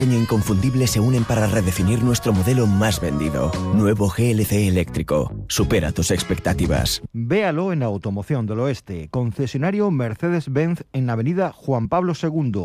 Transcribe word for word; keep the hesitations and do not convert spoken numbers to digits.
inconfundible se unen para redefinir nuestro modelo más vendido. Nuevo G L C eléctrico. Supera tus expectativas. Véalo en Automoción del Oeste, concesionario Mercedes-Benz en Avenida Juan Pablo segundo.